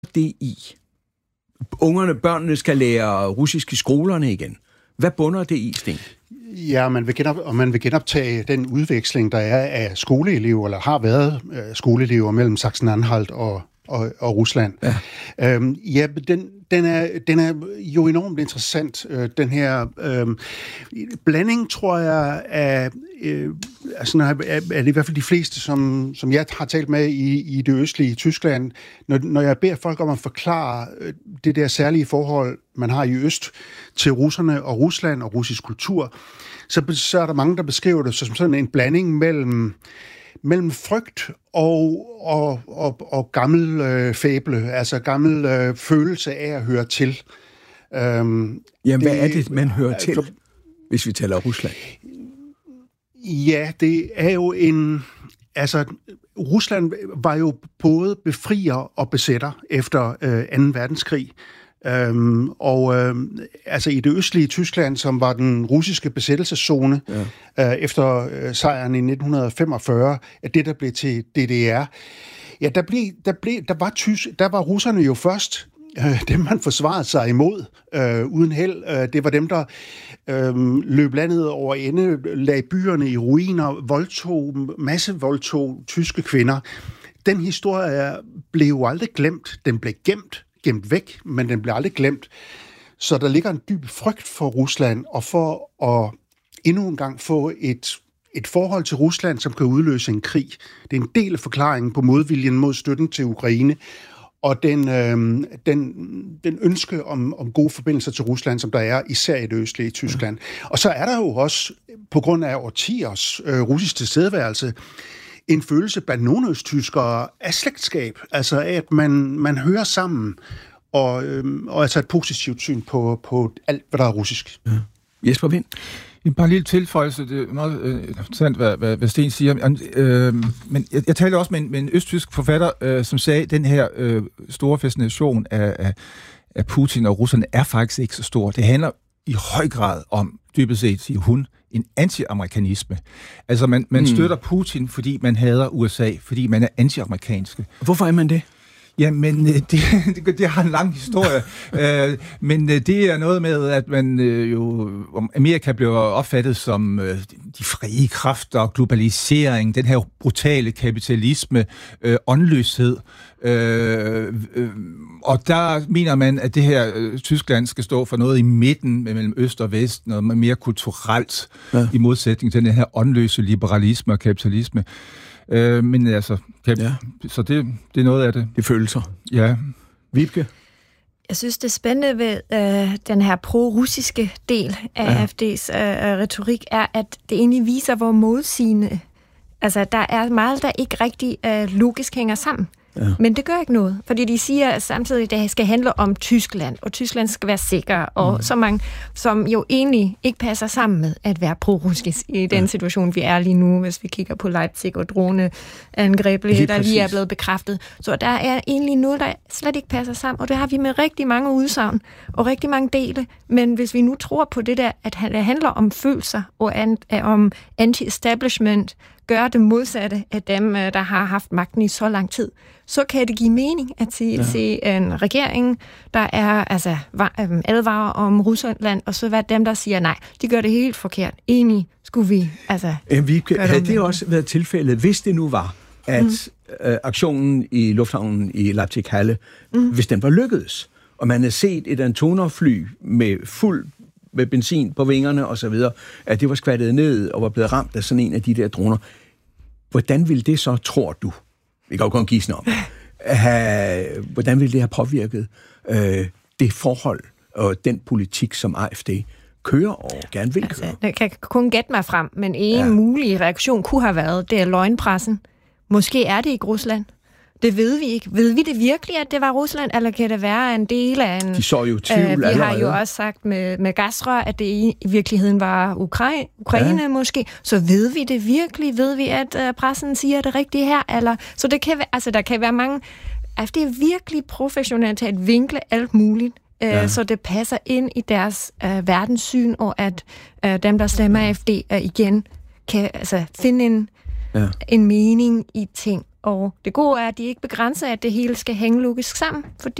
det i? Børnene skal lære russisk i skolerne igen. Hvad bunder det i, Sten? Ja, man vil genoptage den udveksling, der er af skoleelever, eller har været skoleelever mellem Sachsen-Anhalt og Rusland. Ja, den er jo enormt interessant. Den her blanding, tror jeg, af det i hvert fald de fleste, som jeg har talt med i det østlige Tyskland. Når jeg beder folk om at forklare det der særlige forhold, man har i øst til russerne og Rusland og russisk kultur, så er der mange, der beskriver det som sådan en blanding mellem frygt og gammel fable, altså gammel følelse af at høre til. Hvad er det, man hører til, hvis vi taler Rusland? Ja, det er jo Rusland var jo både befrier og besætter efter 2. verdenskrig. I det østlige Tyskland, som var den russiske besættelseszone efter sejren i 1945, at det der blev til DDR, ja, der var russerne jo først dem, man forsvarede sig imod uden held. Det var dem, der løb landet over ende, lagde byerne i ruiner, massevoldtog tyske kvinder. Den historie blev jo aldrig glemt. Den blev gemt væk, men den blev aldrig glemt. Så der ligger en dyb frygt for Rusland, og for at endnu en gang få et forhold til Rusland, som kan udløse en krig. Det er en del af forklaringen på modviljen mod støtten til Ukraine, og den ønske om gode forbindelser til Rusland, som der er især i det østlige Tyskland. Og så er der jo også, på grund af årtiers russisk tilstedeværelse, en følelse blandt nogle østtyskere af slægtskab, altså at man hører sammen, og altså et positivt syn på alt, hvad der er russisk. Ja. Jesper Wind? Bare en lille tilføjelse, det er meget interessant, hvad Sten siger, men jeg talte også med en østtysk forfatter, som sagde, at den her store fascination af Putin og russerne er faktisk ikke så stor. Det handler i høj grad om, dybest set, siger hun, en anti-amerikanisme. Altså, man støtter Putin, fordi man hader USA, fordi man er anti-amerikanske. Hvorfor er man det? Ja, men det har en lang historie. Men det er noget med, at man Amerika bliver opfattet som de frie kræfter, globalisering, den her brutale kapitalisme, åndløshed. Og der mener man, at det her Tyskland skal stå for noget i midten mellem øst og vest, noget mere kulturelt, i modsætning til den her åndløse liberalisme og kapitalisme. Men altså, så det er noget af det. Det følelser. Ja. Vibke? Jeg synes, det spændende ved den her pro-russiske del af AfD's retorik er, at det egentlig viser, hvor modsigende. Altså, der er meget, der ikke rigtig logisk hænger sammen. Ja. Men det gør ikke noget, fordi de siger samtidig, at det skal handle om Tyskland, og Tyskland skal være sikker, og så mange, som jo egentlig ikke passer sammen med at være pro-russisk i den situation, vi er lige nu, hvis vi kigger på Leipzig og droneangreb, der lige er blevet bekræftet. Så der er egentlig noget, der slet ikke passer sammen, og det har vi med rigtig mange udsagn og rigtig mange dele. Men hvis vi nu tror på det der, at det handler om følelser og om anti-establishment, gør det modsatte af dem, der har haft magten i så lang tid, så kan det give mening at se en regering, der er advarer om Rusland, og så være dem, der siger nej. De gør det helt forkert. Enig skulle vi. Havde det også været tilfældet, hvis det nu var, at aktionen i lufthavnen i Leipzig-Halle, hvis den var lykkedes, og man havde set et Antonov-fly med benzin på vingerne og så videre, at det var skvattet ned og var blevet ramt af sådan en af de der droner. Hvordan ville det så, tror du, vi kan jo kun gisne om, hvordan ville det have påvirket det forhold og den politik, som AfD kører og gerne vil køre? Jeg kan kun gætte mig frem, men en mulig reaktion kunne have været, det er løgnpressen. Måske er det ikke Rusland. Det ved vi ikke. Ved vi det virkelig, at det var Rusland, eller kan det være en del af en... De så jo tvivl allerede. Vi har jo også sagt med gasrør, at det i virkeligheden var Ukraine måske. Så ved vi det virkelig? Ved vi, at pressen siger det rigtige her? Eller? Så det kan være, der kan være mange... Altså, det er virkelig professionelt til at vinkle alt muligt, så det passer ind i deres verdenssyn, og at dem, der stemmer AfD igen, kan finde en mening i ting. Og det gode er, at de ikke begrænser, at det hele skal hænge logisk sammen, fordi